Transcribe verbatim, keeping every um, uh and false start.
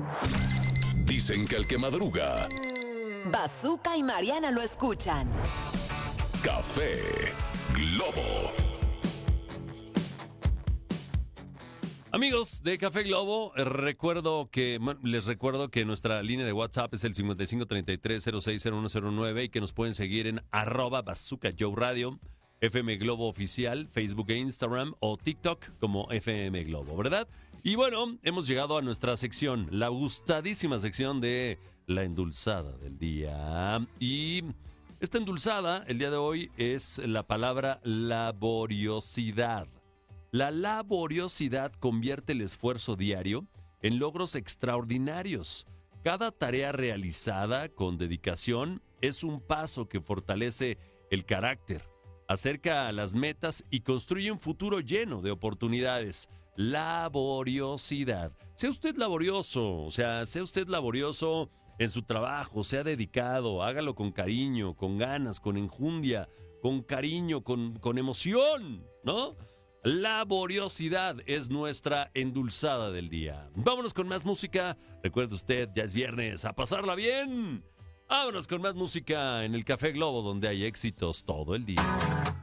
Dicen que el que madruga, Bazooka y Mariana lo escuchan. Café Globo. Amigos de Café Globo, recuerdo que les recuerdo que nuestra línea de WhatsApp es el cincuenta y cinco treinta y tres cero seis cero uno cero nueve y que nos pueden seguir en arroba Bazooka Joe Radio, F M Globo Oficial, Facebook e Instagram o TikTok como F M Globo, ¿verdad? Y bueno, hemos llegado a nuestra sección, la gustadísima sección de la endulzada del día. Y esta endulzada, el día de hoy, es la palabra laboriosidad. La laboriosidad convierte el esfuerzo diario en logros extraordinarios. Cada tarea realizada con dedicación es un paso que fortalece el carácter, acerca a las metas y construye un futuro lleno de oportunidades. Laboriosidad. Sea usted laborioso, o sea, sea usted laborioso en su trabajo, sea dedicado, hágalo con cariño, con ganas, con enjundia, con cariño, con, con emoción, ¿no? Laboriosidad es nuestra endulzada del día. Vámonos con más música. Recuerde usted, ya es viernes, a pasarla bien. Vámonos con más música en el Café Globo, donde hay éxitos todo el día.